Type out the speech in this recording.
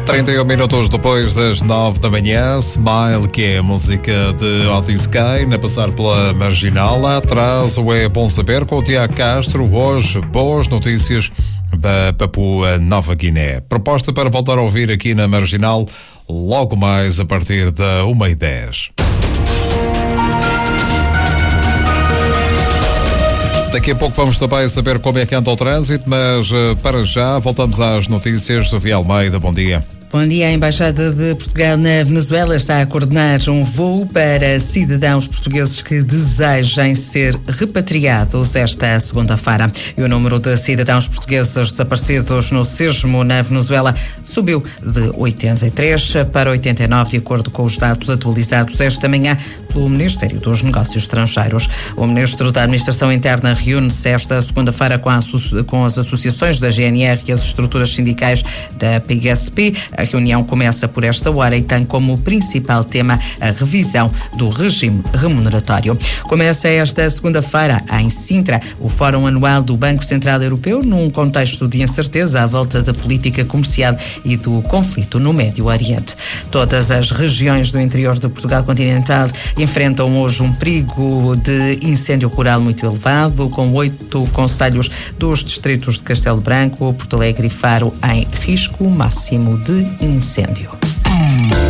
31 minutos depois das 9 da manhã, Smile, que é a música de Otis Kane, a passar pela Marginal. Lá atrás o É Bom Saber com o Tiago Castro. Hoje, boas notícias da Papua Nova Guiné. Proposta para voltar a ouvir aqui na Marginal, logo mais a partir da 1h10. Daqui a pouco vamos também saber como é que anda o trânsito, mas para já voltamos às notícias. Sofia Almeida, bom dia. Bom dia. A Embaixada de Portugal na Venezuela está a coordenar um voo para cidadãos portugueses que desejem ser repatriados esta segunda-feira. E o número de cidadãos portugueses desaparecidos no Sesmo, na Venezuela, subiu de 83 para 89, de acordo com os dados atualizados esta manhã pelo Ministério dos Negócios Estrangeiros. O Ministro da Administração Interna reúne-se esta segunda-feira com as associações da GNR e as estruturas sindicais da PSP. A reunião começa por esta hora e tem como principal tema a revisão do regime remuneratório. Começa esta segunda-feira, em Sintra, o Fórum Anual do Banco Central Europeu, num contexto de incerteza à volta da política comercial e do conflito no Médio Oriente. Todas as regiões do interior de Portugal continental enfrentam hoje um perigo de incêndio rural muito elevado, com 8 concelhos dos distritos de Castelo Branco, Porto Alegre e Faro em risco máximo de incêndio.